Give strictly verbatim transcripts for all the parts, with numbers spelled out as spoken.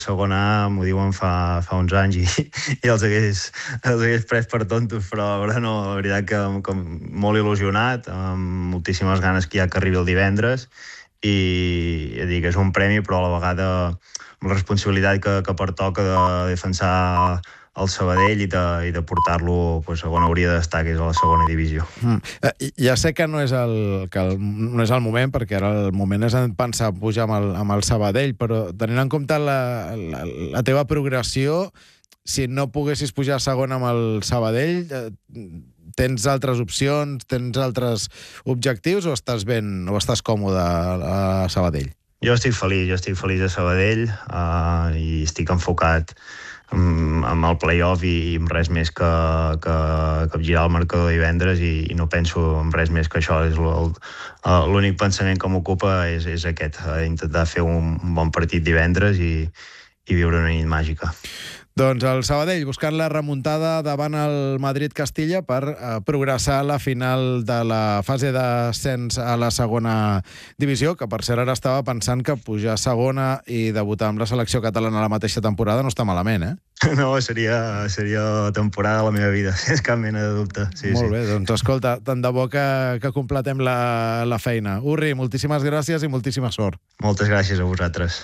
segona m'ho diuen fa, fa uns anys i, i els, hagués, els hagués pres per tontos, però ara no, la veritat que com, molt il·lusionat, amb moltíssimes ganes que hi ha que arribi el divendres, i ja dic, és un premi, però a la vegada amb la responsabilitat que, que pertoca de defensar el Sabadell i de, i de portar-lo pues, on hauria d'estar, que és a la segona divisió. Mm. Eh, ja sé que no és, el, que el, no és el moment, perquè ara el moment és en pensar pujar amb el, amb el Sabadell, però tenint en compte la, la, la teva progressió, si no poguessis pujar a segona amb el Sabadell, eh, tens altres opcions, tens altres objectius, o estàs ben, o estàs còmode a, a Sabadell? Jo estic feliç, jo estic feliç a Sabadell uh, i estic enfocat amb, amb el play-off i amb res més que, que, que girar el marcador divendres i, i no penso en res més que això. És l'únic pensament que m'ocupa és, és aquest, intentar fer un, un bon partit divendres i, i viure una nit màgica. Doncs el Sabadell buscant la remuntada davant el Madrid-Castilla per eh, progressar a la final de la fase d'ascens a la segona divisió, que per cert ara estava pensant que pujar a segona i debutar amb la selecció catalana la mateixa temporada no està malament, eh? No, seria, seria la temporada de la meva vida, sense cap mena de dubte. Sí, Molt sí. bé, doncs escolta, tant de bo que, que completem la, la feina. Urri, moltíssimes gràcies i moltíssima sort. Moltes gràcies a vosaltres.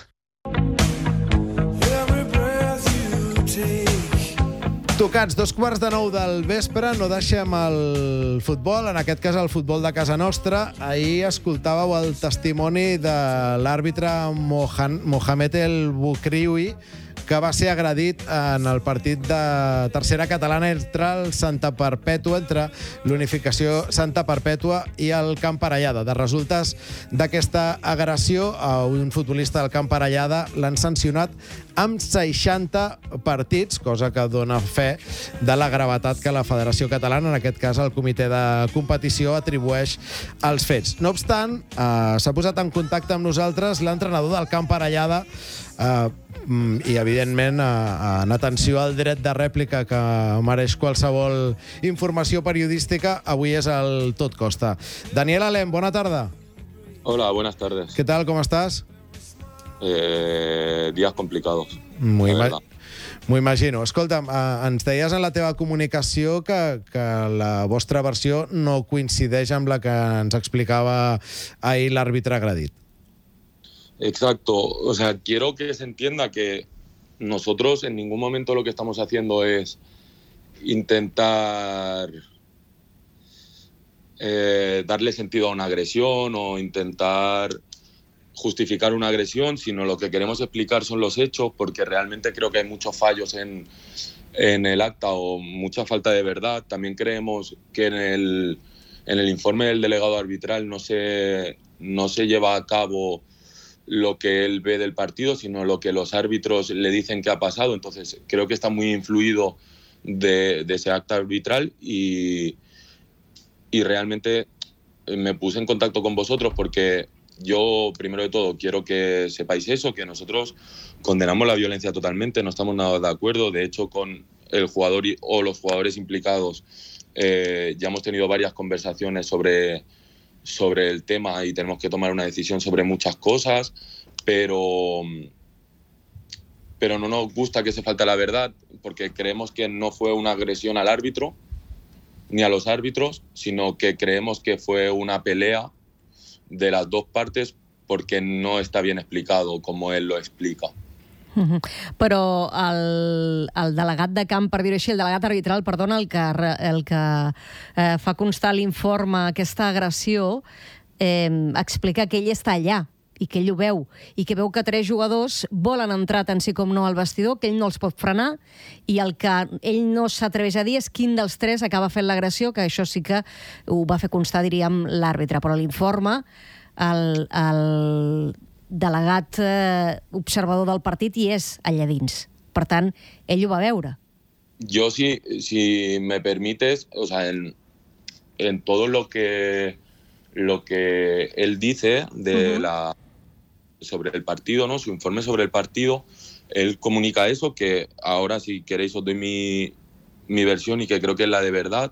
Tocats, dos quarts de nou del vespre, no deixem el futbol, en aquest cas el futbol de casa nostra. Ahir escoltàveu el testimoni de l'àrbitre Mohamed El Boukriui, que va ser agredit en el partit de tercera catalana entre el Santa Perpètua, entre l'unificació Santa Perpètua i el Camp Parellada. De resultes d'aquesta agressió, a un futbolista del Camp Parellada l'han sancionat amb seixanta partits, cosa que dona fe de la gravetat que la Federació Catalana, en aquest cas el comitè de competició, atribueix als fets. No obstant, eh, s'ha posat en contacte amb nosaltres l'entrenador del Camp Parellada, eh, i evidentment en atenció al dret de rèplica que mereix qualsevol informació periodística, avui és el Tot Costa. Daniel Alem, bona tarda. Hola, buenas tardes. ¿Qué tal, cómo estás? Eh, días complicados. M'ho ima imagino. Escolta'm, eh, ens deies en la teva comunicació que, que la vostra versió no coincideix amb la que ens explicava ahir l'àrbitre agredit. Exacto. O sea, quiero que se entienda que nosotros en ningún momento lo que estamos haciendo es intentar eh, darle sentido a una agresión o intentar justificar una agresión, sino lo que queremos explicar son los hechos, porque realmente creo que hay muchos fallos en, en el acta o mucha falta de verdad. También creemos que en el, en el informe del delegado arbitral no se, no se lleva a cabo lo que él ve del partido, sino lo que los árbitros le dicen que ha pasado. Entonces creo que está muy influido de, de ese acta arbitral y, y realmente me puse en contacto con vosotros porque yo, primero de todo, quiero que sepáis eso, que nosotros condenamos la violencia totalmente, no estamos nada de acuerdo. De hecho, con el jugador y, o los jugadores implicados eh, ya hemos tenido varias conversaciones sobre, sobre el tema y tenemos que tomar una decisión sobre muchas cosas, pero, pero no nos gusta que se falte la verdad, porque creemos que no fue una agresión al árbitro ni a los árbitros, sino que creemos que fue una pelea de las dos partes porque no está bien explicado como él lo explica. Uh-huh. Però el, el delegat de camp, per dir-ho així, el delegat arbitral, perdona, el que, el que eh, fa constar l'informe aquesta agressió, eh, explica que ell està allà i que ell ho veu, i que veu que tres jugadors volen entrar tant sí com no al vestidor, que ell no els pot frenar, i el que ell no s'atreveix a dir és quin dels tres acaba fent l'agressió, que això sí que ho va fer constar, diríem, l'àrbitre. Però l'informe, el, el delegat eh, observador del partit hi és allà dins. Per tant, ell ho va veure. Yo, si, si me permites, o sea, en, en todo lo que, lo que él dice de uh-huh. la... sobre el partido, ¿no? Su informe sobre el partido, él comunica eso, que ahora si queréis os doy mi, mi versión y que creo que es la de verdad,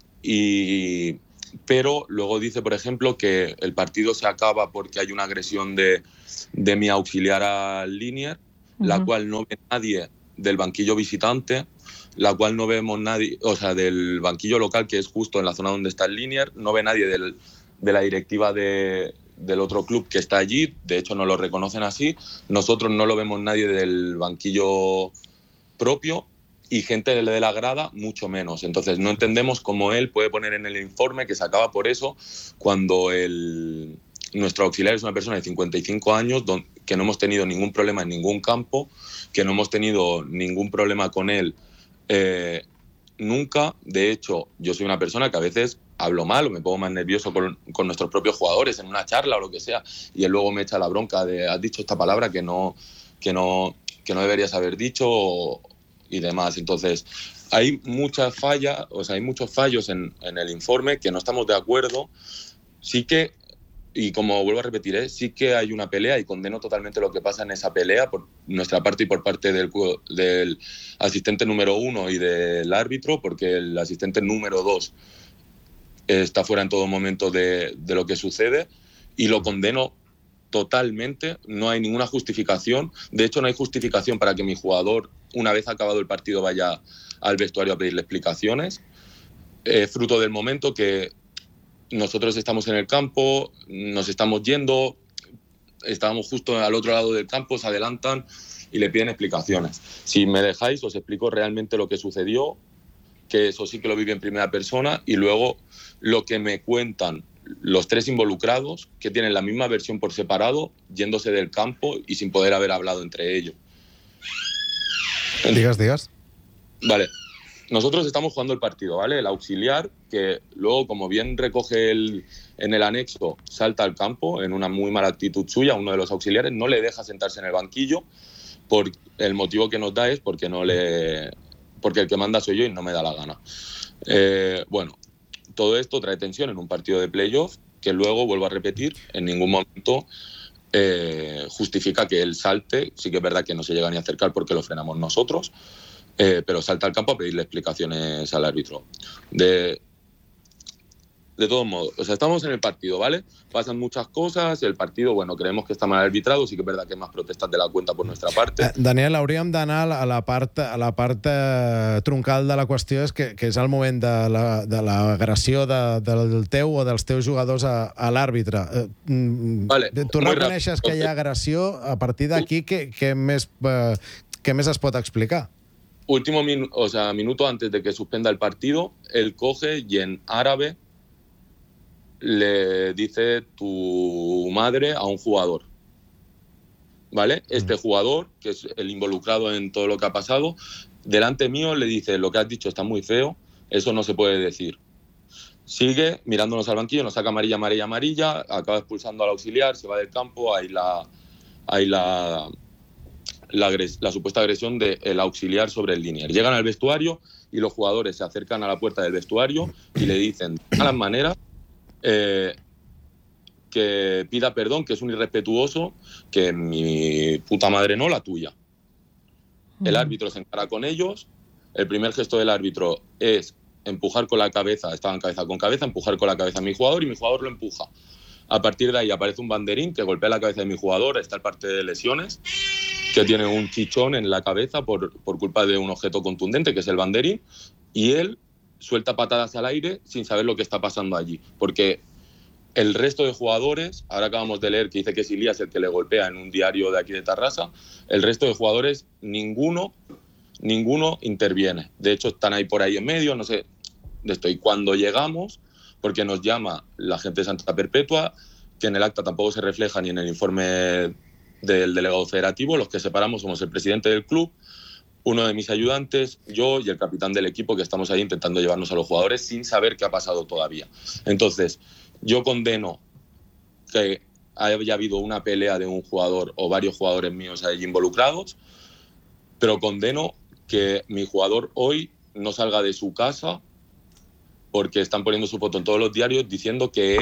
y, pero luego dice, por ejemplo, que el partido se acaba porque hay una agresión de, de mi auxiliar al Linier, uh-huh. la cual no ve nadie del banquillo visitante, la cual no vemos nadie, o sea, del banquillo local, que es justo en la zona donde está el Liniers, no ve nadie del, de la directiva de, del otro club que está allí, de hecho no lo reconocen así, nosotros no lo vemos nadie del banquillo propio, y gente de la grada mucho menos. Entonces no entendemos cómo él puede poner en el informe que se acaba por eso cuando el, nuestro auxiliar es una persona de cincuenta y cinco años don, que no hemos tenido ningún problema en ningún campo, que no hemos tenido ningún problema con él eh, nunca. De hecho, yo soy una persona que a veces hablo mal o me pongo más nervioso con, con nuestros propios jugadores en una charla o lo que sea, y él luego me echa la bronca de has dicho esta palabra que no, que no, que no deberías haber dicho o, y demás. Entonces, hay muchas fallas, o sea, hay muchos fallos en, en el informe que no estamos de acuerdo. Sí que, y como vuelvo a repetir, ¿eh? sí que hay una pelea y condeno totalmente lo que pasa en esa pelea por nuestra parte y por parte del, del asistente número uno y del árbitro, porque el asistente número dos está fuera en todo momento de, de lo que sucede, y lo condeno totalmente. No hay ninguna justificación. De hecho, no hay justificación para que mi jugador, una vez acabado el partido, vaya al vestuario a pedirle explicaciones. Eh, fruto del momento que nosotros estamos en el campo, nos estamos yendo, estábamos justo al otro lado del campo, se adelantan y le piden explicaciones. Si me dejáis, os explico realmente lo que sucedió, que eso sí que lo viví en primera persona, y luego lo que me cuentan los tres involucrados, que tienen la misma versión por separado, yéndose del campo y sin poder haber hablado entre ellos. Digas, digas. Vale. Nosotros estamos jugando el partido, ¿vale? El auxiliar, que luego, como bien recoge el, en el anexo, salta al campo en una muy mala actitud suya, uno de los auxiliares, no le deja sentarse en el banquillo, por el motivo que nos da es porque, no le, porque el que manda soy yo y no me da la gana. Eh, bueno, todo esto trae tensión en un partido de playoff que luego, vuelvo a repetir, en ningún momento eh, justifica que él salte. Sí que es verdad que no se llega ni a acercar porque lo frenamos nosotros, eh, pero salta al campo a pedirle explicaciones al árbitro. De, de todos modos, o sea, estamos en el partido, ¿vale? Pasan muchas cosas, el partido, bueno, creemos que está mal arbitrado, sí que es verdad que hay más protestas de la cuenta por nuestra parte. Eh, Daniel, hauríem d'anar a la part, a la part eh, troncal de la qüestió, és que, que és el moment de la, de l'agressió de, del teu o dels teus jugadors a, a l'àrbitre. Eh, vale, tu reconeixes que hi ha agressió, a partir d'aquí, què, què, més, eh, què més es pot explicar? Último minu o sea, minuto antes de que suspenda el partido, él coge y en árabe le dice tu madre a un jugador, ¿vale? Este jugador, que es el involucrado en todo lo que ha pasado, delante mío le dice, lo que has dicho está muy feo, eso no se puede decir. Sigue mirándonos al banquillo, nos saca amarilla, amarilla, amarilla, acaba expulsando al auxiliar, se va del campo, hay la, hay la, la, la supuesta agresión del auxiliar sobre el Liniers. Llegan al vestuario y los jugadores se acercan a la puerta del vestuario y le dicen de malas maneras Eh, que pida perdón, que es un irrespetuoso, que mi puta madre no, la tuya. El árbitro se encara con ellos, el primer gesto del árbitro es empujar con la cabeza, estaban cabeza con cabeza, empujar con la cabeza a mi jugador y mi jugador lo empuja. A partir de ahí aparece un banderín que golpea la cabeza de mi jugador, está el parte de lesiones, que tiene un chichón en la cabeza por, por culpa de un objeto contundente, que es el banderín, y él suelta patadas al aire sin saber lo que está pasando allí, porque el resto de jugadores, ahora acabamos de leer que dice que es Ilías el que le golpea en un diario de aquí de Tarrasa, el resto de jugadores, ninguno, ninguno interviene. De hecho, están ahí por ahí en medio, no sé de esto. Y cuando llegamos, porque nos llama la gente de Santa Perpetua, que en el acta tampoco se refleja ni en el informe del delegado federativo, los que separamos somos el presidente del club, uno de mis ayudantes, yo y el capitán del equipo, que estamos ahí intentando llevarnos a los jugadores sin saber qué ha pasado todavía. Entonces, yo condeno que haya habido una pelea de un jugador o varios jugadores míos ahí involucrados, pero condeno que mi jugador hoy no salga de su casa porque están poniendo su foto en todos los diarios diciendo que él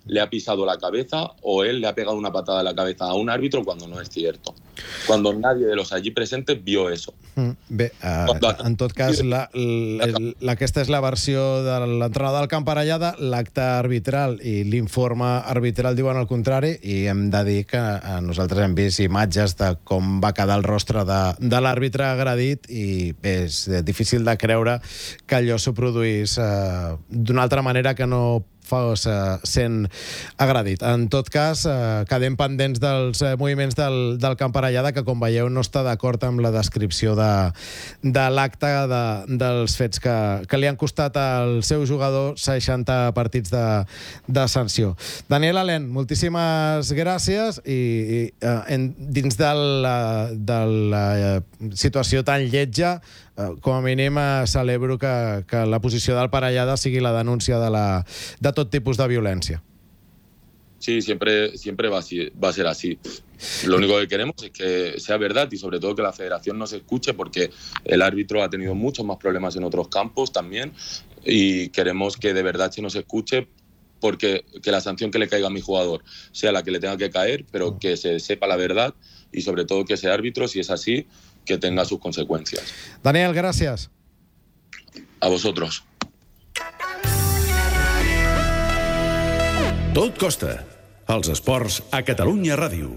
le ha pisado la cabeza o él le ha pegado una patada en la cabeza a un árbitro cuando no es cierto. Cuando nadie de los allí presentes vio eso. Bé, uh, en tot cas, la, la, la, aquesta és la versió de l'entrenador del Camp Parellada, l'acte arbitral i l'informe arbitral diuen el contrari, i hem de dir que nosaltres hem vist imatges de com va quedar el rostre de, de l'àrbitre agredit, i bé, és difícil de creure que allò s'ho produís uh, d'una altra manera que no fos uh, sent agredit. En tot cas, uh, quedem pendents dels uh, moviments del, del Camp Parellada, que, com veieu, no està d'acord amb la descripció de, de l'acte de, dels fets que, que li han costat al seu jugador seixanta partits de, de sanció. Daniel Alén, moltíssimes gràcies, i, i uh, en, dins de la, de la situació tan lletja, Uh, com a mínim uh, celebro que, que la posició del Parellada sigui la denúncia de, la, de tot tipus de violència. Sí, siempre, siempre va, va a ser así. Lo único que queremos es que sea verdad y sobre todo que la federación nos escuche, porque el árbitro ha tenido muchos más problemas en otros campos también, y queremos que de verdad se nos escuche, porque que la sanción que le caiga a mi jugador sea la que le tenga que caer, pero que se sepa la verdad, y sobre todo que ese árbitro, si es así, que tenga sus consecuencias. Daniel, gràcies. A vosotros. Tot costa. Els esports a Catalunya Ràdio.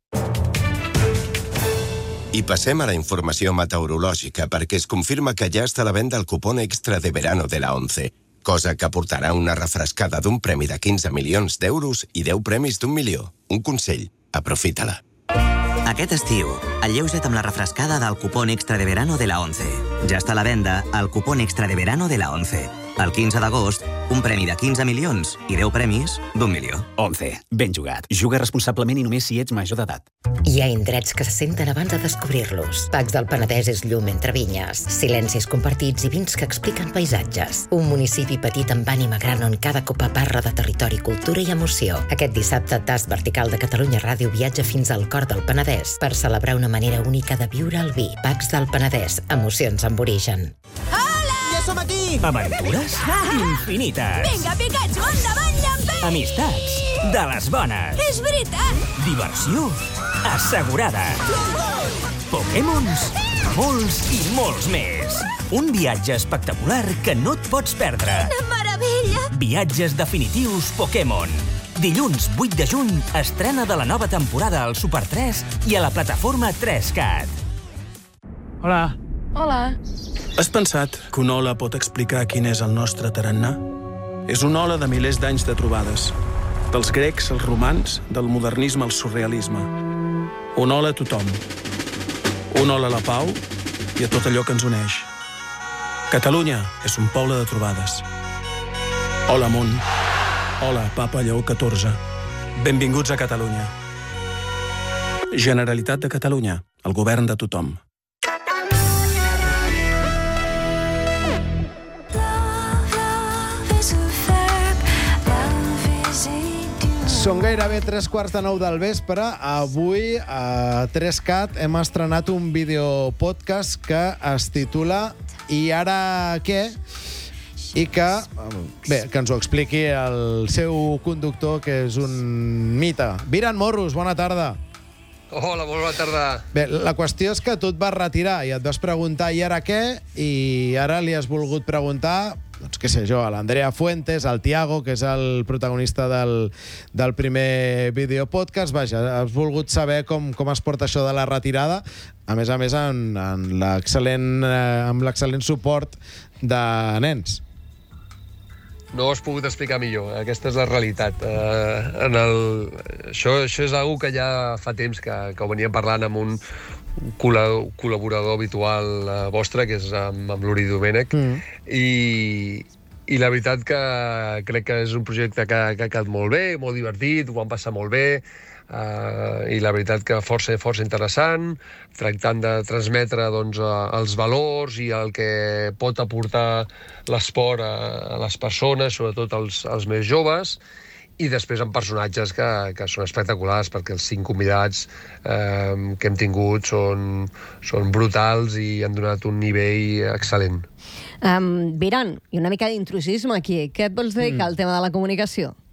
I passem a la informació meteorològica, perquè es confirma que ja està a la venda el cupón extra de verano de la ONCE, cosa que aportarà una refrescada d'un premi de quinze milions d'euros i deu premis d'un milió. Un consell, aprofita-la. Aquest estiu, alleuja't amb la refrescada del cupón extra de verano de la ONCE. Ja està a la venda el cupón extra de verano de la ONCE. El quinze d'agost, un premi de quinze milions i deu premis d'un milió. ONCE. Ben jugat. Juga responsablement i només si ets major d'edat. Hi ha indrets que se senten abans de descobrir-los. Pacs del Penedès és llum entre vinyes, silencis compartits i vins que expliquen paisatges. Un municipi petit amb ànima gran on cada copa parla de territori, cultura i emoció. Aquest dissabte, Tast Vertical de Catalunya Ràdio viatja fins al cor del Penedès per celebrar una manera única de viure el vi. Pacs del Penedès. Emocions amb origen. Som aquí! Aventures infinites. Vinga, Pikachu, endavant, llampei! Amistats de les bones. És veritat! Diversió assegurada. Pokémons, molts i molts més. Un viatge espectacular que no et pots perdre. Quina meravella! Viatges definitius Pokémon. Dilluns vuit de juny, estrena de la nova temporada al Super tres i a la plataforma tres cat. Hola. Hola. Has pensat que una ola pot explicar quin és el nostre tarannà? És una ola de milers d'anys de trobades. Dels grecs als romans, del modernisme al surrealisme. Una ola a tothom. Una ola a la pau i a tot allò que ens uneix. Catalunya és un poble de trobades. Hola, món. Hola, Papa Lleó catorze. Benvinguts a Catalunya. Generalitat de Catalunya, el govern de tothom. Són gairebé tres quarts de nou del vespre. Avui a tres cat hem estrenat un videopodcast que es titula I ara què? I que, bé, que ens ho expliqui el seu conductor, que és un mite. Viran Morros, bona tarda. Hola, molt bona tarda. Bé, la qüestió és que tu et vas retirar i et vas preguntar i ara què? I ara li has volgut preguntar, doncs què sé jo, a l'Andrea Fuentes, al Tiago, que és el protagonista del, del primer videopodcast. Vaja, has volgut saber com, com es porta això de la retirada, a més a més en, en l'excel·lent, eh, amb l'excel·lent suport de nens. No ho has pogut explicar millor, aquesta és la realitat. Uh, en el... això, això és una cosa que ja fa temps que, que ho veníem parlant amb un col·laborador habitual uh, vostre, que és amb, amb l'Uri Domènech, mm. i, i la veritat que crec que és un projecte que, que ha quedat molt bé, molt divertit, ho vam passar molt bé, Uh, i la veritat que força, força interessant, tractant de transmetre doncs, uh, els valors i el que pot aportar l'esport a, a les persones, sobretot als, als més joves, i després amb personatges que, que són espectaculars, perquè els cinc convidats eh, que hem tingut són, són brutals i han donat un nivell excel·lent. Um, Viran, i una mica d'intrusisme aquí. Què et vols dedicar mm. al tema de la comunicació?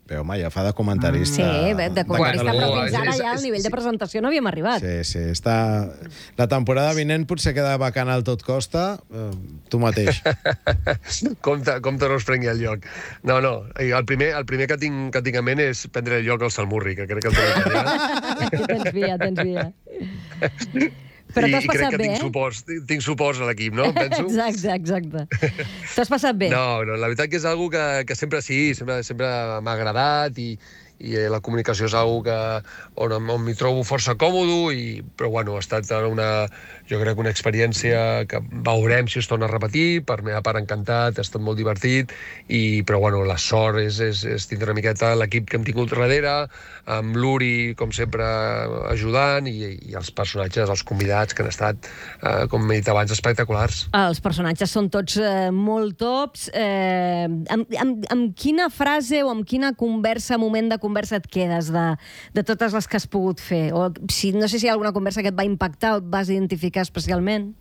Bé, home, ja fa de comentarista. Sí, de comentarista, Bueno, però fins ara és- ja al és- nivell de presentació no havíem arribat. Sí, sí, està... La temporada vinent potser queda vacant al tot costa, eh, tu mateix. compte, compte no us prengui el lloc. No, no, el primer, el primer que, tinc, que tinc en ment és prendre el lloc al Salmurri, que crec que el tenim allà. Tens via, tens via. Però I, t'has i crec passat que bé, tinc eh? suports, tinc suports a l'equip, no? Penso. Exacte, exacte. T'has passat bé. No, no, la veritat que és algo que, que sempre sí, sempre, sempre m'ha agradat i, i la comunicació és algo que, on, on m'hi trobo força còmode, i, però bueno, ha estat una, jo crec una experiència que veurem si es torna a repetir, per meva part encantat, ha estat molt divertit, i, però bueno, la sort és, és, és tindre una miqueta l'equip que hem tingut darrere, amb l'Uri, com sempre, ajudant, i, i els personatges, els convidats que han estat, eh, com he dit abans, espectaculars. Els personatges són tots eh, molt tops. Eh, amb, amb, amb quina frase o amb quina conversa, moment de conversa et quedes de, de totes les que has pogut fer? O si, no sé si hi ha alguna conversa que et va impactar o et vas identificar especialment.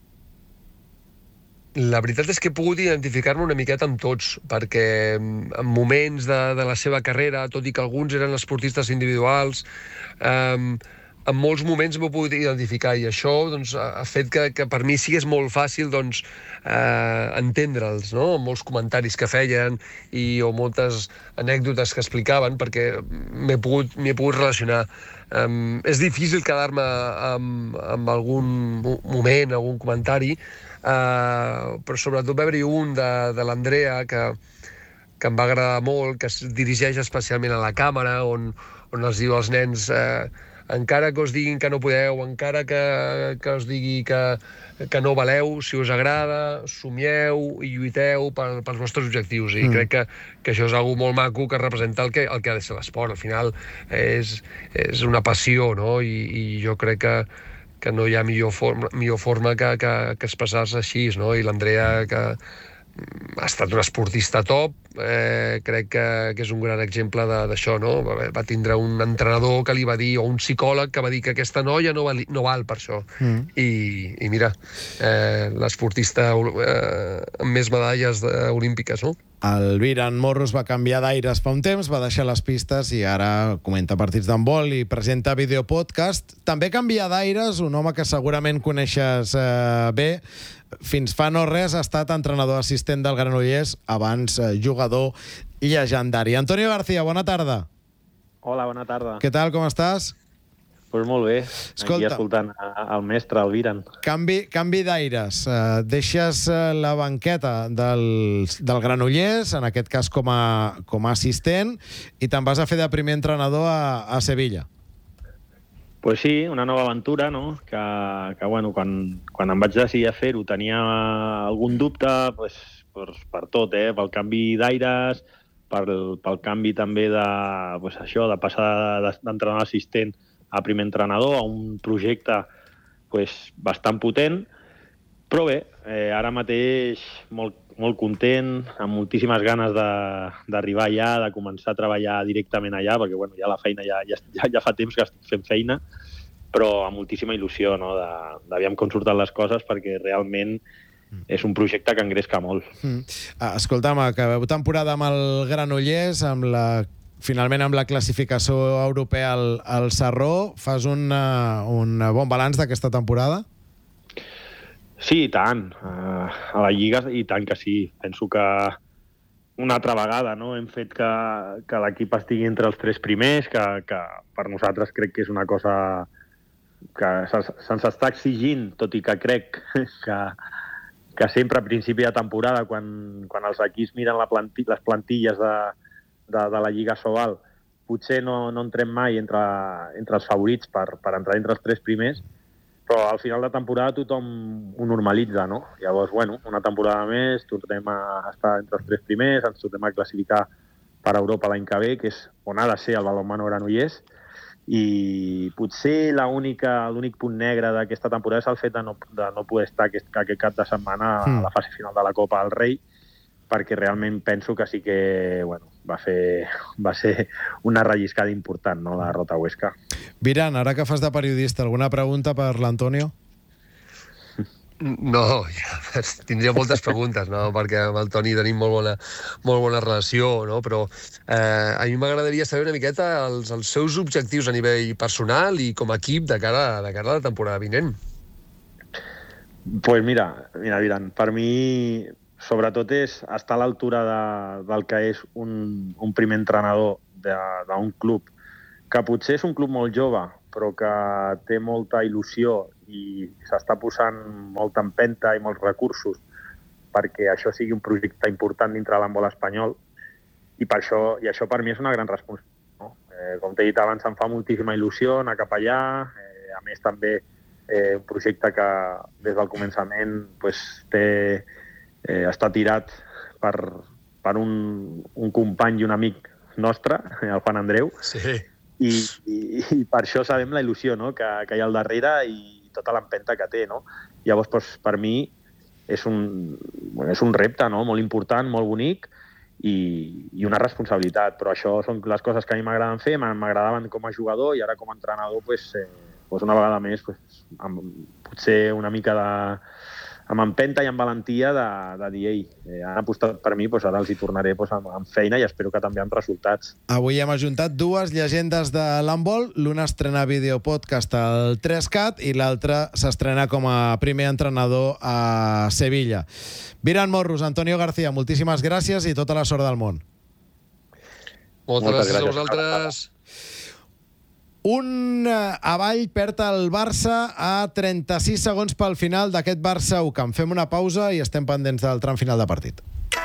La veritat és que he pogut identificar-me una miqueta amb tots, perquè en moments de, de la seva carrera, tot i que alguns eren esportistes individuals, eh, en molts moments m'he pogut identificar, i això doncs, ha fet que, que per mi sigués molt fàcil doncs, eh, entendre'ls, no? Molts comentaris que feien i, o moltes anècdotes que explicaven, perquè m'he pogut, m'hi he pogut relacionar. Um, és difícil quedar-me amb, amb algun moment, algun comentari, uh, però sobretot va haver-hi un de, de l'Andrea que, que em va agradar molt, que es dirigeix especialment a la càmera, on, on els diu als nens eh, encara que us diguin que no podeu, encara que, que us digui que, que no valeu, si us agrada, somieu i lluiteu per, pels vostres objectius. I mm. crec que, que això és algo molt maco que representa el que, el que ha de ser l'esport. Al final és, és una passió, no? I, i jo crec que, que no hi ha millor forma, millor forma que, que, que expressar-se així, no? I l'Andrea, que ha estat un esportista top, eh, crec que, que és un gran exemple d'això, no? Va, va tindre un entrenador que li va dir, o un psicòleg que va dir que aquesta noia no val, no val per això. Mm. I, I mira, eh, l'esportista eh, amb més medalles de, olímpiques, no? El Viran Morros va canviar d'aires fa un temps, va deixar les pistes i ara comenta partits d'handbol i presenta videopodcast. També canvia d'aires un home que segurament coneixes eh, bé. Fins fa no res ha estat entrenador assistent del Granollers, abans eh, jugador llegendari. Antonio García, bona tarda. Hola, bona tarda. Què tal, com estàs? Pues molt bé. Escolta, aquí escoltant el mestre, el Viran. Canvi, canvi d'aires. Uh, deixes uh, la banqueta del, del Granollers, en aquest cas com a, com a assistent, i te'n vas a fer de primer entrenador a, a Sevilla. Pues sí, una nova aventura, no? Que, que bueno, quan, quan em vaig decidir a fer-ho tenia algun dubte pues, pues, per tot, eh? Pel canvi d'aires, pel, pel canvi també de, pues, això, de passar d'entrenador assistent a primer entrenador, a un projecte pues, bastant potent, però bé, eh, ara mateix molt, molt content, amb moltíssimes ganes d'arribar allà, de començar a treballar directament allà, perquè bueno, ja la feina ja, ja, ja fa temps que estic fent feina, però amb moltíssima il·lusió, no? D'aviam com surten les coses, perquè realment és un projecte que engresca molt. Mm. Escolta'm, acabeu temporada amb el Granollers, amb la finalment amb la classificació europea al, al Sarró. Fas un, uh, un bon balanç d'aquesta temporada? Sí, i tant. Uh, a la Lliga, i tant que sí. Penso que una altra vegada no? Hem fet que, que l'equip estigui entre els tres primers, que, que per nosaltres crec que és una cosa que se'ns està exigint, tot i que crec que, que sempre a principi de temporada, quan, quan els equips miren la planti, les plantilles de De, de la Lliga Sobal, potser no, no entrem mai entre, entre els favorits per, per entrar entre els tres primers, però al final de temporada tothom ho normalitza, no? Llavors, bueno, una temporada més, tornem a estar entre els tres primers, ens tornem a classificar per Europa l'any que ve, que és on ha de ser el balonmano granollers, i potser l'únic punt negre d'aquesta temporada és el fet de no, de no poder estar aquest, aquest cap de setmana a la fase final de la Copa del Rei, perquè realment penso que sí que bueno, va, fer, va ser una relliscada important, no, la derrota a Huesca. Viran, ara que fas de periodista, alguna pregunta per l'Antonio? No, ja, tindria moltes preguntes, no? Perquè amb el Toni tenim molt bona, molt bona relació, no? Però eh, a mi m'agradaria saber una miqueta els, els seus objectius a nivell personal i com a equip de cara, de cara a la temporada vinent. Pues mira, mira, Viran, per mi sobretot és estar a l'altura de, del que és un, un primer entrenador d'un club, que potser és un club molt jove, però que té molta il·lusió i s'està posant molta empenta i molts recursos perquè això sigui un projecte important dintre de l'handbol espanyol i, per això, i això per mi és una gran responsabilitat. No? Eh, com t'he dit abans, em fa moltíssima il·lusió anar cap allà, eh, a més també eh, un projecte que des del començament pues, té, eh, està tirat per, per un, un company i un amic nostre, el Juan Andreu, sí. I, i, i per això sabem la il·lusió, no? que, que hi ha al darrere i tota l'empenta que té. No? Llavors, doncs, per mi, és un, bueno, és un repte, no? Molt important, molt bonic i, i una responsabilitat. Però això són les coses que a mi m'agraden fer, m'agradaven com a jugador i ara com a entrenador, pues, eh, pues una vegada més, pues, amb, potser una mica de... amb empenta i amb valentia de, de dir, ei, eh, han apostat per mi, doncs ara els hi tornaré doncs, amb, amb feina i espero que també amb resultats. Avui hem ajuntat dues llegendes de l'handbol. L'una estrena videopodcast al tres cat i l'altra s'estrena com a primer entrenador a Sevilla. Viran Morros, Antonio García, moltíssimes gràcies i tota la sort del món. Moltes, Moltes gràcies a vosaltres. Un avall perd el Barça a trenta-sis segons pel final d'aquest Barça-U Camp. Fem una pausa i estem pendents del tram final de partit.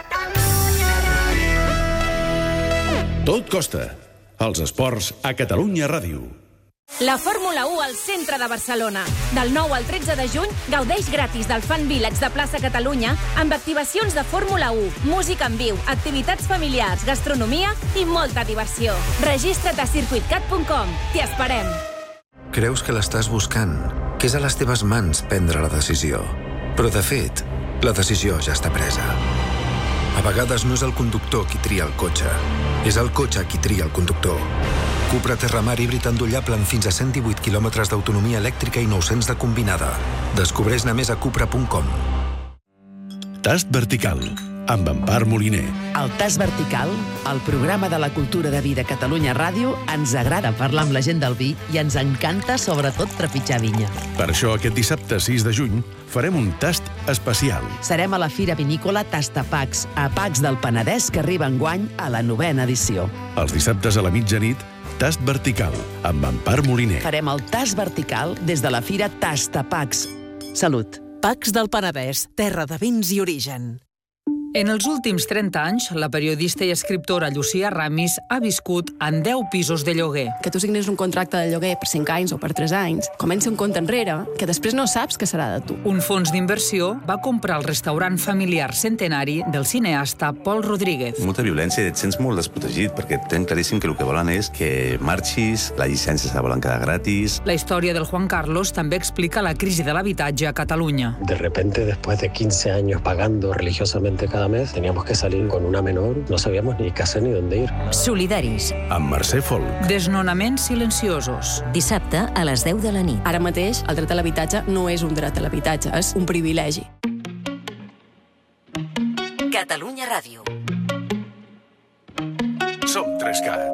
Tot costa. Els esports a Catalunya Ràdio. La Fórmula u al centre de Barcelona. Del nou al tretze de juny, gaudeix gratis del Fan Village de Plaça Catalunya amb activacions de Fórmula u, música en viu, activitats familiars, gastronomia i molta diversió. Registra't a circuit cat punt com. T'hi esperem. Creus que l'estàs buscant, que és a les teves mans prendre la decisió. Però, de fet, la decisió ja està presa. A vegades no és el conductor qui tria el cotxe, és el cotxe qui tria el conductor. Cupra Terramar híbrid endollable amb fins a cent divuit quilòmetres d'autonomia elèctrica i nou-cents de combinada. Descobreix-ne més a cupra punt com. Tast vertical, amb Empar Moliner. El Tast Vertical, el programa de la cultura de vi de Catalunya Ràdio, ens agrada parlar amb la gent del vi i ens encanta, sobretot, trepitjar vinya. Per això, aquest dissabte sis de juny, farem un tast especial. Serem a la Fira Vinícola Tastapacs, a Pacs del Penedès, que arriba enguany a la novena edició. Els dissabtes a la mitjanit, Tast Vertical, amb Empar Moliner. Farem el Tast Vertical des de la Fira Tastapacs. Salut. Pacs del Penedès, terra de vins i origen. En els últims trenta anys, la periodista i escriptora Llucia Ramis ha viscut en deu pisos de lloguer. Que tu signes un contracte de lloguer per cinc anys o per tres anys, comença un compte enrere que després no saps què serà de tu. Un fons d'inversió va comprar el restaurant familiar centenari del cineasta Pol Rodríguez. Molta violència i et sents molt desprotegit perquè tenen claríssim que el que volen és que marxis, la llicència se la volen quedar gratis. La història del Juan Carlos també explica la crisi de l'habitatge a Catalunya. De repente, después de quince años pagando religiosamente cada mes, teníamos que salir con una menor, no sabíamos ni qué hacer ni dónde ir. Solidaris. Amb Mercè Folk. Desnonaments silenciosos. Dissabte a les deu de la nit. Ara mateix, el dret a l'habitatge no és un dret a l'habitatge, és un privilegi. Catalunya Ràdio. Som tres cat.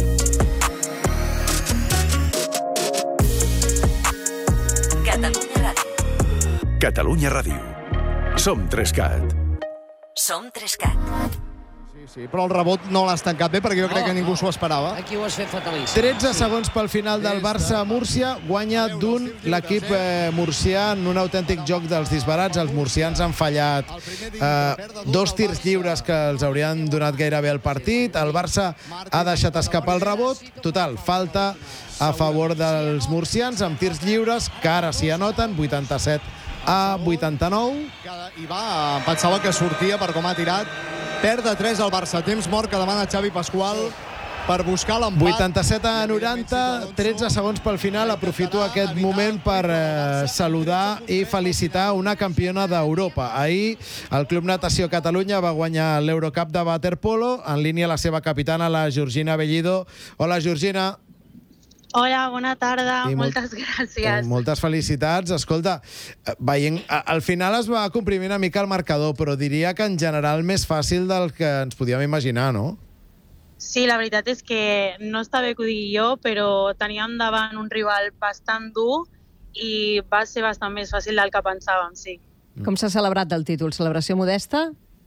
Catalunya Ràdio. Catalunya Ràdio. Som tres cat. Som tres cat. Sí, sí, però el rebot no l'has tancat bé perquè jo crec que ningú s'ho esperava. Aquí ho has fet fatalíssim. tretze segons pel final del Barça a Múrcia. Guanya d'un l'equip eh, murcià en un autèntic joc dels disbarats. Els murcians han fallat eh, dos tirs lliures que els haurien donat gairebé el partit. El Barça ha deixat escapar el rebot. Total, falta a favor dels murcians amb tirs lliures que ara s'hi anoten, vuitanta-set a vuitanta-nou. I va, pensava que sortia per com ha tirat. Perd de tres al Barça. Temps mort que demana Xavi Pasqual per buscar l'empat. vuitanta-set a noranta, tretze segons pel final. Aprofito aquest moment per eh, saludar i felicitar una campiona d'Europa. Ahir el Club Natació Catalunya va guanyar l'Eurocup de waterpolo. En línia la seva capitana, la Georgina Bellido. Hola, Georgina. Hola, bona tarda, I molt- moltes gràcies. Moltes felicitats. Escolta, eh, veient, a- al final es va comprimir una mica el marcador, però diria que en general més fàcil del que ens podíem imaginar, no? Sí, la veritat és que no està bé que ho digui jo, però teníem davant un rival bastant dur i va ser bastant més fàcil del que pensàvem, sí. Com s'ha celebrat el títol? Celebració modesta?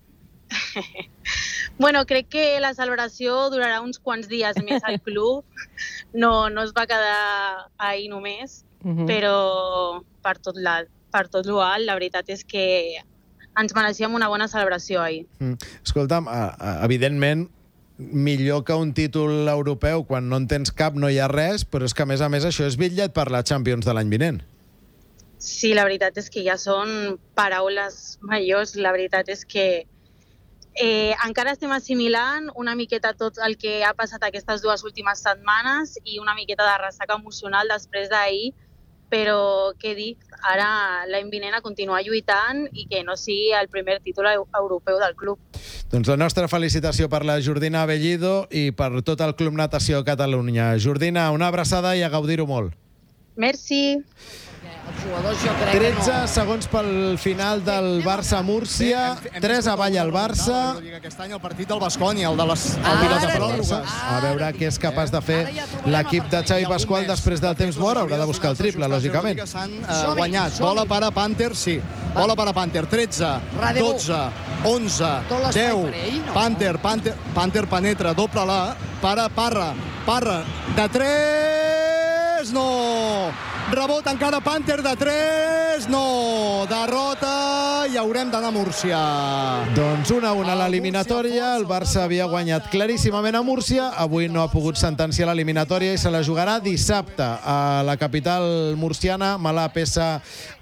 Bueno, crec que la celebració durarà uns quants dies més al club. No, no es va quedar ahir només, Mhm. però per tot, la, per tot lo alt, la veritat és que ens mereixíem una bona celebració ahir. Mm. Escolta'm, a- a- evidentment, millor que un títol europeu, quan no en tens cap no hi ha res, però és que, a més a més, això és bitllet per la Champions de l'any vinent. Sí, la veritat és que ja són paraules majors. La veritat és que eh, encara estem assimilant una miqueta tot el que ha passat aquestes dues últimes setmanes i una miqueta de ressaca emocional després d'ahir, però què dic, ara l'any vinent a continuar lluitant i que no sigui el primer títol eu- europeu del club. Doncs la nostra felicitació per la Jordina Abellido i per tot el Club Natació Catalunya. Jordina, una abraçada i a gaudir-ho molt. Merci. tretze segons pel final del Barça-Múrcia, tres avall al Barça. Aquest any el partit del Baskonia, el de les el pilot de pròrrogues. A veure què és capaç de fer l'equip de Xavi Pasqual després del temps mort. Haurà de buscar el triple, lògicament. S'han eh, guanyat. Bola per a Panther, sí. Bola per a Panther. tretze, dotze, onze, deu. Panther, Panther, Panther penetra, doble la per a Parra. Parra, de tres, no! Rebot encara Panther de tres, no! Derrota i haurem d'anar a Múrcia. Doncs una a una a l'eliminatòria. El Barça havia guanyat claríssimament a Múrcia. Avui no ha pogut sentenciar l'eliminatòria i se la jugarà dissabte a la capital murciana. Mala peça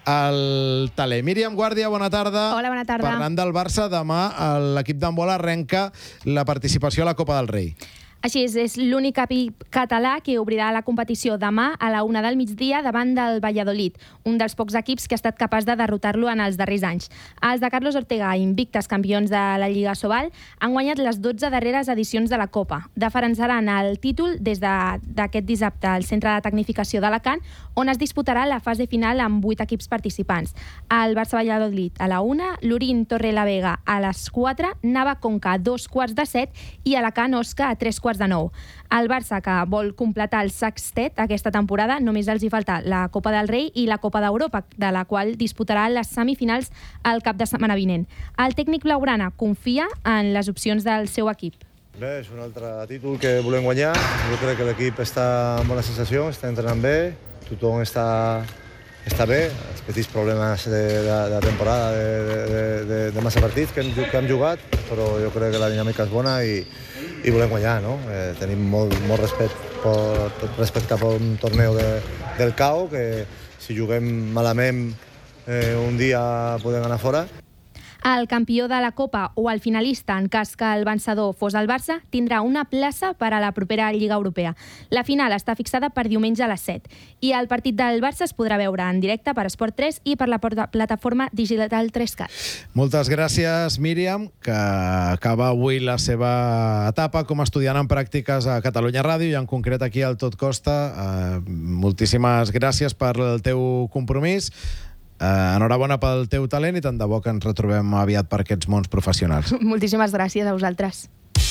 al taler. Míriam Guàrdia, bona tarda. Hola, bona tarda. Parlant del Barça, demà l'equip d'handbol arrenca la participació a la Copa del Rei. Així és, és l'únic equip català que obrirà la competició demà a la una del migdia davant del Valladolid, un dels pocs equips que ha estat capaç de derrotar-lo en els darrers anys. Els de Carlos Ortega, invictes campions de la Lliga Sobal, han guanyat les dotze darreres edicions de la Copa. Defensaran el títol des d'aquest dissabte al Centre de Tecnificació d'Alacant, on es disputarà la fase final amb vuit equips participants. El Barça-Valladolid a la una, l'Urín Torre-la-Vega a les quatre, Nava Conca a dos quarts de set i Alacant Osca a tres quarts de nou. El Barça, que vol completar el sextet aquesta temporada, només els hi falta la Copa del Rei i la Copa d'Europa, de la qual disputarà les semifinals el cap de setmana vinent. El tècnic blaugrana confia en les opcions del seu equip. Bé, és un altre títol que volem guanyar. Jo crec que l'equip està en bona sensació, està entrenant bé, tothom està, està bé. Els petits problemes de, de, de temporada, de, de, de, de massa partits que hem, que hem jugat, però jo crec que la dinàmica és bona i, i volem guanyar, no? Eh, tenim molt, molt respecte, per, respecte per un torneo de, del C A O, que si juguem malament eh, un dia podem anar fora. El campió de la Copa o el finalista, en cas que el vencedor fos el Barça, tindrà una plaça per a la propera Lliga Europea. La final està fixada per diumenge a les set i el partit del Barça es podrà veure en directe per Esport tres i per la plataforma digital tres cat. Moltes gràcies, Míriam, que acaba avui la seva etapa com a estudiant en pràctiques a Catalunya Ràdio i en concret aquí al Tot Costa. Uh, moltíssimes gràcies per el teu compromís. Uh, enhorabona pel teu talent i tant de bo que ens retrobem aviat per aquests mons professionals. Moltíssimes gràcies a vosaltres.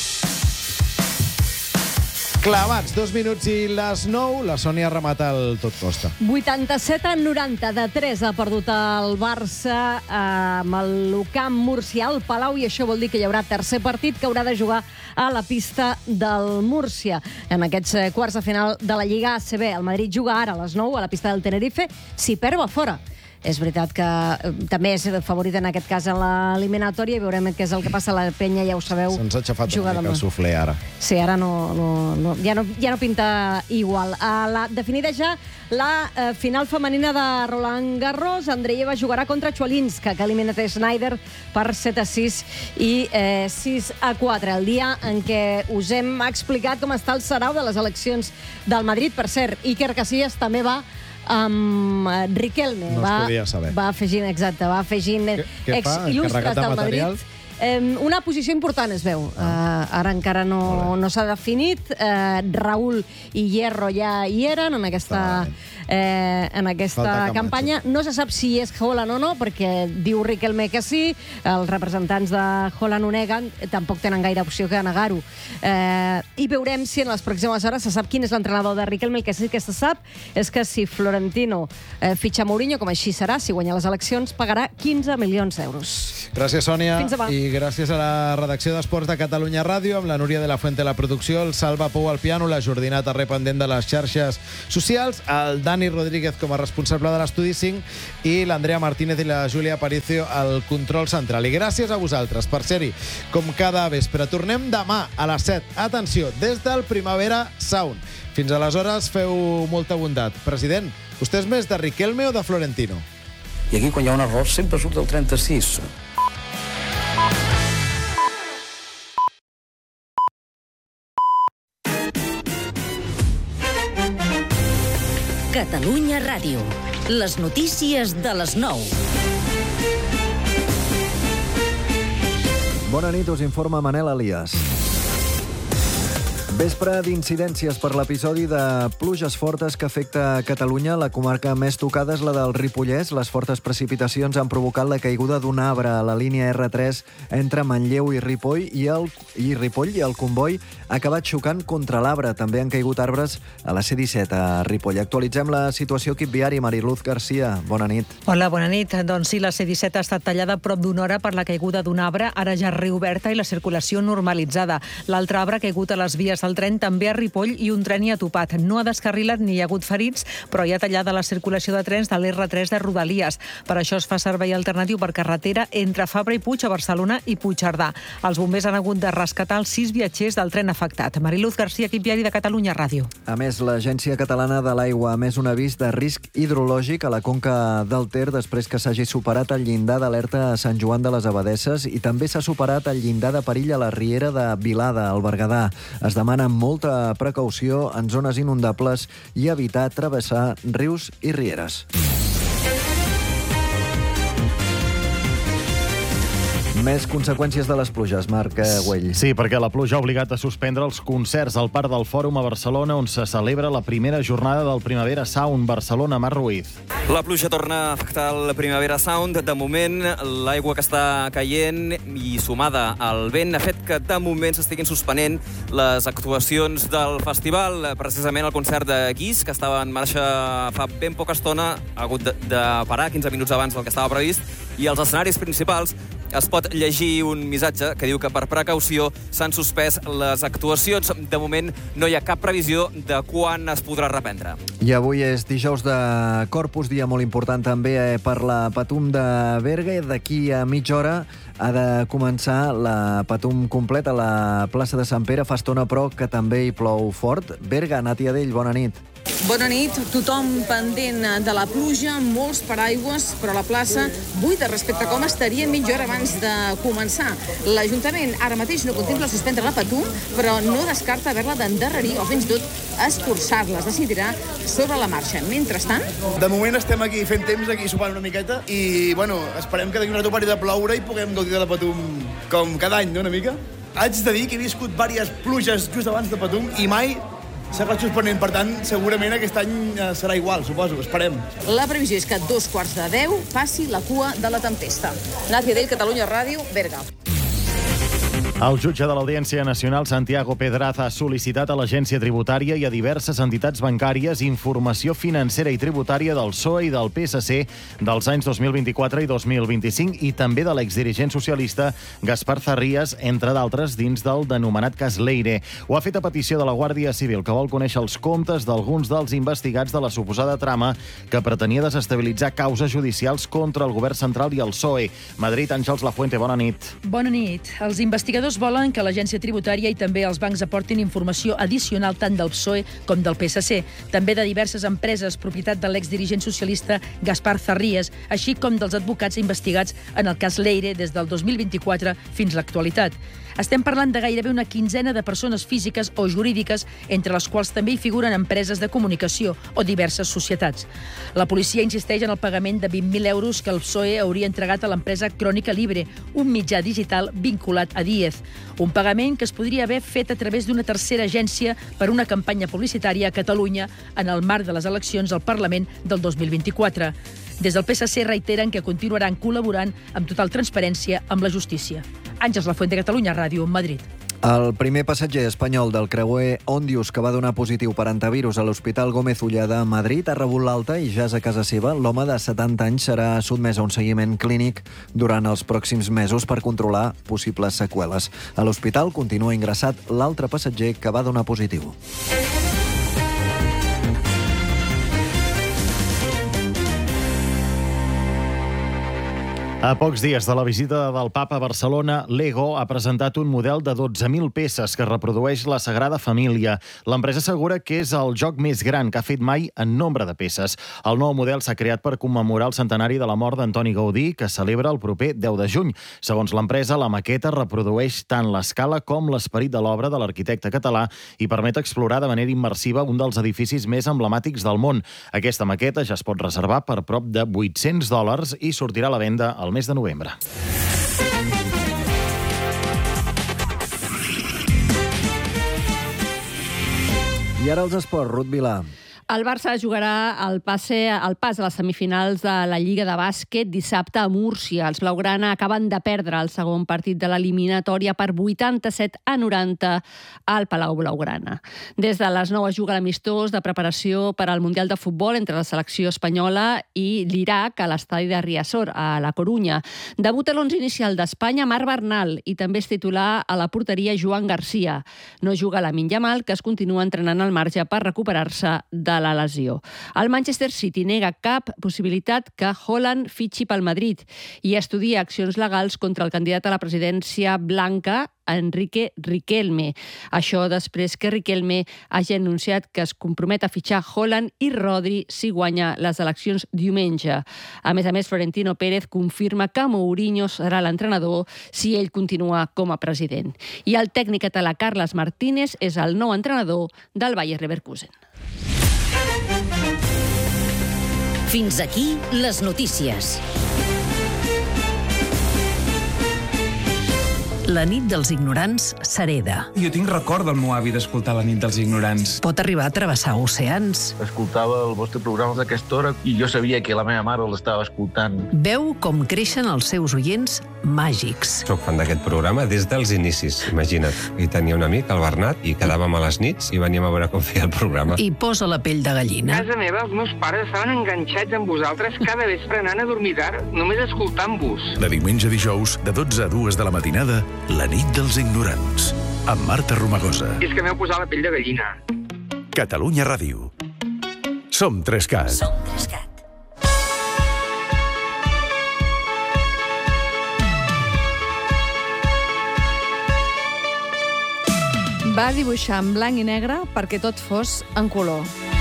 Clavats, dos minuts i les nou, la Sònia remata el Tot Costa. vuitanta-set a noranta, de tres ha perdut el Barça eh, amb el Camp Murcià, al Palau, i això vol dir que hi haurà tercer partit que haurà de jugar a la pista del Múrcia. En aquests eh, quarts de final de la Lliga A C B, el Madrid juga ara a les nou a la pista del Tenerife, si perd va fora. És veritat que eh, també és favorit en aquest cas en l'eliminatòria i veurem què és el que passa a la penya, ja ho sabeu. Se'ns ha aixafat juga una mica demà. el suflé ara. Sí, ara no, no, no, ja, no, ja no pinta igual. A la, definida ja la eh, final femenina de Roland Garros, Andreeva jugarà contra Chwalinska, que ha eliminat Schneider per set a sis i eh, sis a quatre. El dia en què us hem explicat com està el sarau de les eleccions del Madrid. Per cert, Iker Casillas també va amb Riquelme. No es va, podia saber. Va afegint, exacte, va afegint què fa? ex il·lustres Encarregat de del material? Madrid. Eh, una posició important es veu. Eh, ara encara no, no s'ha definit. Eh, Raúl i Hierro ja hi eren en aquesta, eh, en aquesta campanya. No se sap si és Haaland o no, perquè diu Riquelme que sí, els representants de Haaland ho neguen, tampoc tenen gaire opció que negar-ho. Eh, I veurem si en les pròximes hores se sap quin és l'entrenador de Riquelme. El que sí que se sap és que si Florentino eh, fitxa Mourinho, com així serà, si guanya les eleccions, pagarà quinze milions d'euros. Gràcies, Sònia. Fins demà. I gràcies a la redacció d'Esports de Catalunya Ràdio, amb la Núria de la Fuente a la producció, el Salva Pou al piano, la Jordina Tarré pendent de les xarxes socials, el Dani Rodríguez com a responsable de l'Estudi cinc i l'Andrea Martínez i la Júlia Aparicio al control central. I gràcies a vosaltres per ser-hi com cada vespre. Tornem demà a les set. Atenció, des del Primavera Sound. Fins aleshores, feu molta bondat. President, vostè és més de Riquelme o de Florentino? I aquí, quan hi ha un error, sempre surt el trenta-sis. Catalunya Ràdio. Les notícies de les nou. Bona nit, us informa Manel Elias. Vespre d'incidències per l'episodi de pluges fortes que afecta Catalunya. La comarca més tocada és la del Ripollès. Les fortes precipitacions han provocat la caiguda d'un arbre a la línia erre tres entre Manlleu i Ripoll i el, i Ripoll i el comboi ha acabat xocant contra l'arbre. També han caigut arbres a la ce disset a Ripoll. Actualitzem la situació equip viari. Mariluz Garcia, bona nit. Hola, bona nit. Doncs sí, la ce disset ha estat tallada prop d'una hora per la caiguda d'un arbre, ara ja reoberta i la circulació normalitzada. L'altre arbre ha caigut a les vies del tren també a Ripoll i un tren hi ha topat. No ha descarrilat ni hi ha hagut ferits, però hi ha tallada la circulació de trens de l'erre tres de Rodalies. Per això es fa servei alternatiu per carretera entre Fabra i Puig a Barcelona i Puigcerdà. Els bombers han hagut de rescatar els sis viatgers del tren afectat. Mariluz Garcia, equip viari de Catalunya Ràdio. A més, l'Agència Catalana de l'Aigua ha emès un avís de risc hidrològic a la conca del Ter després que s'hagi superat el llindar d'alerta a Sant Joan de les Abadesses i també s'ha superat el llindar de perill a la riera de Vilada, al Berguedà. Es demana molta precaució en zones inundables i evitar travessar rius i rieres. Més conseqüències de les pluges, Marc Güell. Sí, perquè la pluja ha obligat a suspendre els concerts al Parc del Fòrum a Barcelona, on se celebra la primera jornada del Primavera Sound Barcelona. Mar Ruiz. La pluja torna a afectar el Primavera Sound. De moment, l'aigua que està caient i sumada al vent ha fet que de moment s'estiguin suspenent les actuacions del festival. Precisament el concert de Kiss, que estava en marxa fa ben poca estona, ha hagut de, de parar quinze minuts abans del que estava previst, i als escenaris principals es pot llegir un missatge que diu que per precaució s'han suspès les actuacions. De moment no hi ha cap previsió de quan es podrà reprendre. I avui és dijous de Corpus, dia molt important també per la Patum de Berga. D'aquí a mitja hora ha de començar la Patum completa a la plaça de Sant Pere. Fa estona, però, que també hi plou fort. Berga, Nàtia Dell, bona nit. Bona nit. Tothom pendent de la pluja, molts paraigües, però la plaça buida respecte a com estaria mitja hora abans de començar. L'Ajuntament ara mateix no contempla suspendre la Patum, però no descarta haver-la d'endarrerir o fins i tot escurçar-la. Es decidirà sobre la marxa. Mentrestant... De moment estem aquí fent temps, aquí sopant una miqueta, i bueno, esperem que d'aquí un rato pari de ploure i puguem gaudir de la Patum com cada any, no, una mica? Haig de dir que he viscut diverses pluges just abans de Patum i mai s'ha acabat suspenent, per tant, segurament aquest any serà igual, suposo, esperem. La previsió és que a dos quarts de deu passi la cua de la tempesta. Nàcia Dell, Catalunya Ràdio, Berga. El jutge de l'Audiència Nacional, Santiago Pedraza, ha sol·licitat a l'Agència Tributària i a diverses entitats bancàries informació financera i tributària del P S O E i del P S C dels anys dos mil vint-i-quatre i dos mil vint-i-cinc i també de l'exdirigent socialista Gaspar Zarrías, entre d'altres, dins del denomenat cas Leire. Ho ha fet a petició de la Guàrdia Civil, que vol conèixer els comptes d'alguns dels investigats de la suposada trama que pretenia desestabilitzar causes judicials contra el govern central i el P S O E. Madrid, Àngels Lafuente, bona nit. Bona nit. Els investigadors dos volen que l'agència tributària i també els bancs aportin informació addicional tant del P S O E com del P S C, també de diverses empreses propietat de l'exdirigent socialista Gaspar Zarrías, així com dels advocats investigats en el cas Leire des del dos mil vint-i-quatre fins a l'actualitat. Estem parlant de gairebé una quinzena de persones físiques o jurídiques, entre les quals també hi figuren empreses de comunicació o diverses societats. La policia insisteix en el pagament de vint mil euros que el P S O E hauria entregat a l'empresa Crònica Libre, un mitjà digital vinculat a Díez. Un pagament que es podria haver fet a través d'una tercera agència per una campanya publicitària a Catalunya en el marc de les eleccions al Parlament del dos mil vint-i-quatre. Des del P S C reiteren que continuaran col·laborant amb total transparència amb la justícia. Àngels Lafuente, Catalunya Ràdio, Madrid. El primer passatger espanyol del creuer Òndius que va donar positiu per antivirus a l'Hospital Gómez Ulla de Madrid ha rebut l'alta i ja és a casa seva. L'home de setanta anys serà sotmès a un seguiment clínic durant els pròxims mesos per controlar possibles seqüeles. A l'hospital continua ingressat l'altre passatger que va donar positiu. A pocs dies de la visita del Papa a Barcelona, Lego ha presentat un model de dotze mil peces que reprodueix la Sagrada Família. L'empresa assegura que és el joc més gran que ha fet mai en nombre de peces. El nou model s'ha creat per commemorar el centenari de la mort d'Antoni Gaudí, que celebra el proper deu de juny. Segons l'empresa, la maqueta reprodueix tant l'escala com l'esperit de l'obra de l'arquitecte català i permet explorar de manera immersiva un dels edificis més emblemàtics del món. Aquesta maqueta ja es pot reservar per prop de vuit-cents dòlars i sortirà a la venda al mes de novembre. I ara els esports, Ruth Vilà. El Barça jugarà el, passe, el pas a les semifinals de la Lliga de Bàsquet dissabte a Múrcia. Els blaugrana acaben de perdre el segon partit de l'eliminatòria per vuitanta-set a noranta al Palau Blaugrana. Des de les nou es juga l'amistós de preparació per al Mundial de Futbol entre la selecció espanyola i l'Iraq a l'estadi de Riazor, a la Corunya. Debuta l'onze inicial d'Espanya Marc Bernal i també és titular a la porteria Joan Garcia. No juga Lamine Yamal, que es continua entrenant al marge per recuperar-se de la lesió. El Manchester City nega cap possibilitat que Haaland fitxi pel Madrid i estudia accions legals contra el candidat a la presidència blanca, Enrique Riquelme. Això després que Riquelme hagi anunciat que es compromet a fitxar Haaland i Rodri si guanya les eleccions diumenge. A més a més, Florentino Pérez confirma que Mourinho serà l'entrenador si ell continua com a president. I el tècnic català Carles Martínez és el nou entrenador del Bayer Leverkusen. Fins aquí les notícies. La nit dels ignorants s'hereda. Jo tinc record del meu avi d'escoltar La nit dels ignorants. Pot arribar a travessar oceans. Escoltava el vostre programa d'aquesta hora i jo sabia que la meva mare l'estava escoltant. Veu com creixen els seus oients màgics. Soc fan d'aquest programa des dels inicis, imagina't. I tenia un amic, el Bernat, i quedàvem a les nits i veníem a veure com feia el programa. I posa la pell de gallina. A casa meva, els meus pares estaven enganxats amb vosaltres cada vespre anant a dormir tard, només escoltant-vos. De diumenge a dijous, de dotze a dues de la matinada, La nit dels ignorants, amb Marta Romagosa. I és que m'heu posat la pell de gallina. Catalunya Ràdio. Som Trescat. Som Trescat. Va dibuixar en blanc i negre perquè tot fos en color.